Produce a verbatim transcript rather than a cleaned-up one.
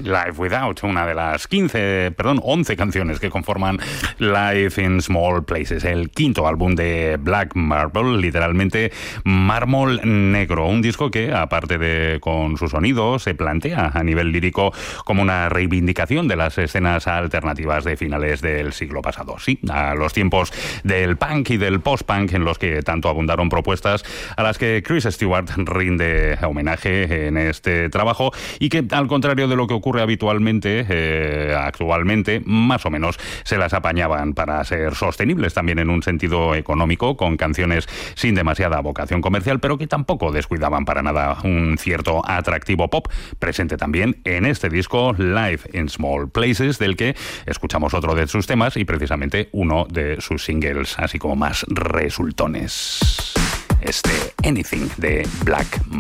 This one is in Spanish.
Life Without, una de las quince, perdón, once canciones que conforman Life in Small Places, el quinto álbum de Black Marble, literalmente mármol negro, un disco que, aparte de con su sonido, se plantea a nivel lírico como una reivindicación de las escenas alternativas de finales del siglo pasado. Sí, a los tiempos del punk y del post-punk en los que tanto abundaron propuestas a las que Chris Stewart rinde homenaje en este trabajo y que, al contrario de lo que ocurre habitualmente, eh, actualmente, más o menos se las apañaban para ser sostenibles también en un sentido económico, con canciones sin demasiada vocación comercial, pero que tampoco descuidaban para nada un cierto atractivo pop, presente también en este disco Life in Small Places, del que escuchamos otro de sus temas y precisamente uno de sus singles, así como más resultones. Este Anything de Black